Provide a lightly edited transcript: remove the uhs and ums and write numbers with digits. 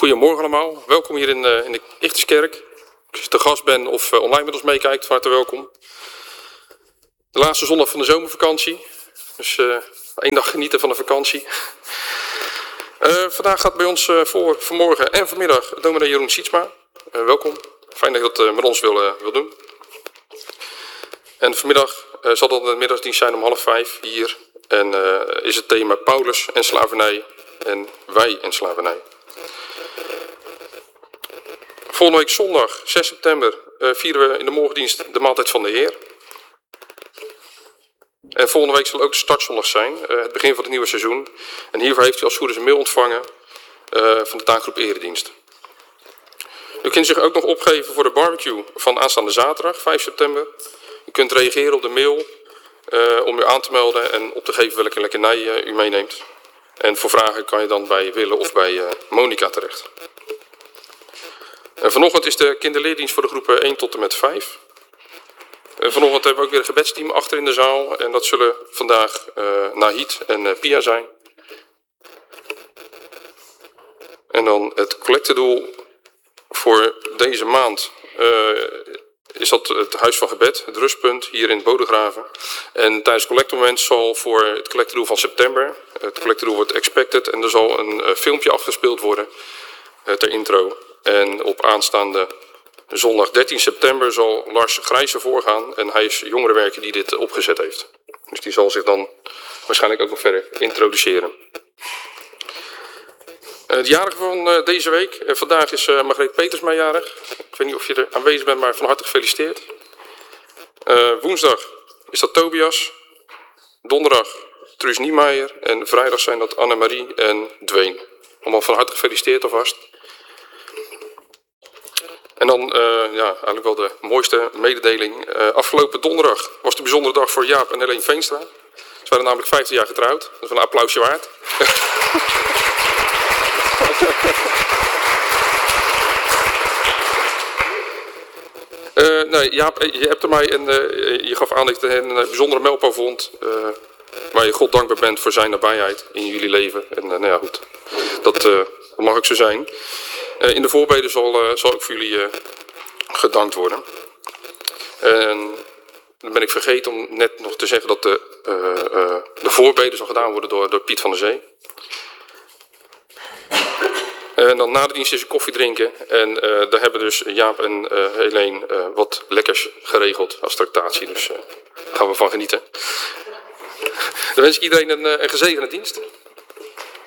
Goedemorgen allemaal, welkom hier in de Ichterskerk. Als je te gast bent of online met ons meekijkt, van harte welkom. De laatste zondag van de zomervakantie, dus 1 dag genieten van de vakantie. Vandaag gaat bij ons voor vanmorgen en vanmiddag dominee Jeroen Sietsma. Welkom, fijn dat je dat met ons wil doen. En vanmiddag zal dat de middagsdienst zijn om 4:30 hier. En is het thema Paulus en slavernij en wij en slavernij. Volgende week zondag 6 september vieren we in de morgendienst de maaltijd van de Heer. En volgende week zal ook de startzondag zijn, het begin van het nieuwe seizoen. En hiervoor heeft u als goed is een mail ontvangen van de taakgroep Eredienst. U kunt zich ook nog opgeven voor de barbecue van aanstaande zaterdag 5 september. U kunt reageren op de mail om u aan te melden en op te geven welke lekkernij u meeneemt. En voor vragen kan je dan bij Wille of bij Monica terecht. Vanochtend is de kinderleerdienst voor de groepen 1 tot en met 5. Vanochtend hebben we ook weer een gebedsteam achter in de zaal. En dat zullen vandaag Nahid en Pia zijn. En dan het collectedoel voor deze maand is dat het Huis van Gebed, het rustpunt hier in Bodegraven. En tijdens het collectemoment zal voor het collectedoel van september, het collectedoel wordt expected en er zal een filmpje afgespeeld worden ter intro. En op aanstaande zondag 13 september zal Lars Grijze voorgaan en hij is jongerenwerker die dit opgezet heeft. Dus die zal zich dan waarschijnlijk ook nog verder introduceren. De jarige van deze week, vandaag is Margreet Petersma jarig. Ik weet niet of je er aanwezig bent, maar van harte gefeliciteerd. Woensdag is dat Tobias. Donderdag Truus Niemeyer. En vrijdag zijn dat Annemarie en Dwayne. Allemaal van harte gefeliciteerd alvast. En dan eigenlijk wel de mooiste mededeling. Afgelopen donderdag was de bijzondere dag voor Jaap en Helene Veenstra. Ze waren namelijk 15 jaar getrouwd. Dat is wel een applausje waard. Nee, Jaap, je hebt er mij en je gaf aan dat je een bijzondere mijlpaal vond. Waar je God dankbaar bent voor zijn nabijheid in jullie leven. En nou ja, goed. Dat mag ook zo zijn. In de voorbeden zal ook voor jullie gedankt worden. En dan ben ik vergeten om net nog te zeggen dat de voorbeden zal gedaan worden door Piet van der Zee. En dan na de dienst is er koffie drinken. En daar hebben dus Jaap en Helene wat lekkers geregeld als tractatie. Dus daar gaan we van genieten. Dan wens ik iedereen een gezegende dienst.